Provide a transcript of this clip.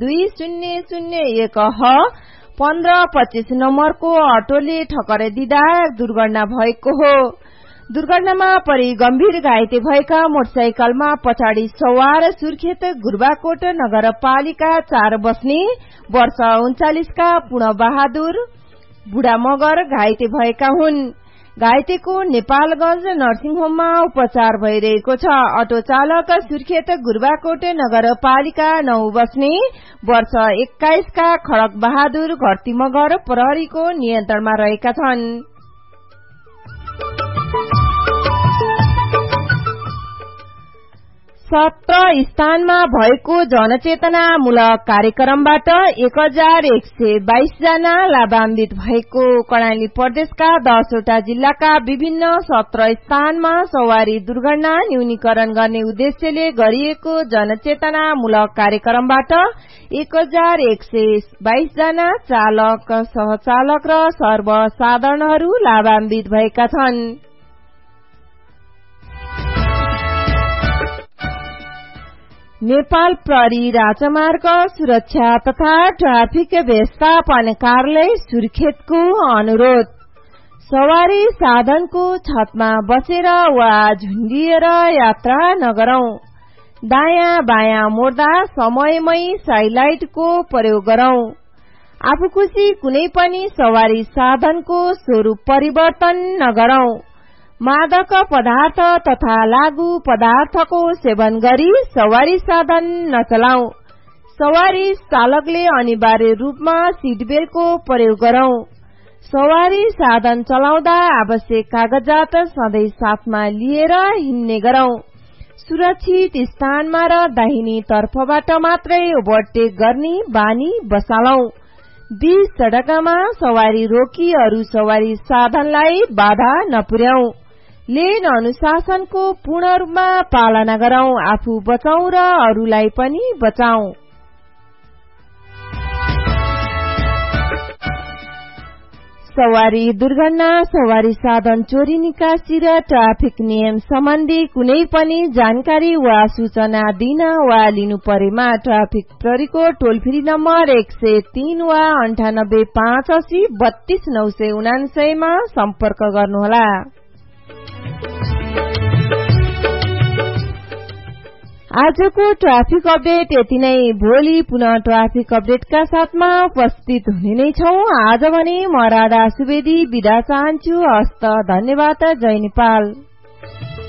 2001 ह 1525 नम्बरको अटोले ठक्कर दिँदा दुर्घटना भएको हो। दुर्घटनामा परि गम्भीर घाइते भएका मोटरसाइकलमा पछाडि सवार सुर्खेत गुरबाकोट नगरपालिका 4 बस्ने वर्ष 39 का पूर्ण बहादुर बुढा मगर घाइते भएका हुन्। घाइतेको नेपालगंज नर्सिङ होममा उपचार भइरहेको छ। अटो चालक सुर्खेत गुरबाकोट नगरपालिका 9 बस्ने वर्ष 21 का खडक बहादुर घरती मगर प्रहरीको नियन्त्रणमा रहेका छन्। सत्र स्थानमा भएको जनचेतनामूलक कार्यक्रमबाट 1122 जना लाभान्वित भएको कर्णाली प्रदेशका 10 वटा जिल्लाका विभिन्न 17 स्थानमा सवारी दुर्घटना न्यूनीकरण गर्ने उद्देश्यले गरिएको जनचेतनामूलक कार्यक्रमबाट 1122 जना चालक, सहचालक र सर्वसाधारणहरू लाभान्वित भएका छन्। नेपाल प्रहरी राजमार्ग सुरक्षा तथा ट्राफिक व्यवस्थापन कार्यालय सुर्खेतको अनुरोध। सवारी साधनको छतमा बसेर वा झुन्डिएर यात्रा नगरौं। दायाँ बायाँ मोड्दा समयमै साइलाइटको प्रयोग गरौं। आफूखुसी कुनै पनि सवारी साधनको स्वरूप परिवर्तन नगरौं। मादक पदार्थ तथा लागू पदार्थको सेवन गरी सवारी साधन नचलाऊ। सवारी चालकले अनिवार्य रूपमा सीट बेल्टको प्रयोग गरौं। सवारी साधन चलाउँदा आवश्यक कागजात सधैँ साथमा लिएर हिँड्ने गरौं। सुरक्षित स्थानमा र दाहिने तर्फबाट मात्रै ओभरटेक गर्ने बानी बसालौं। बीच सडकमा सवारी रोकी अरू सवारी साधनलाई बाधा नपुर्याऊ। लेन अनुशासनको पूर्ण रूपमा पालना गरौं। आफू बचाऊ र अरूलाई पनि बचाऊ। सवारी दुर्घटना, सवारी साधन चोरी, निकासी र ट्राफिक नियम सम्बन्धी कुनै पनि जानकारी वा सूचना दिन वा लिनु परेमा ट्राफिक प्रहरीको टोल फ्री नम्बर 103 वा 98 580 32 979 मा सम्पर्क गर्नुहोला। आजको ट्राफिक अपडेट यति नै। भोलि पुनः ट्राफिक अपडेटका साथमा उपस्थित हुने नै छौं। आज भने म राधा सुवेदी बिदा चाहन्छु। हस्त धन्यवाद। जय नेपाल।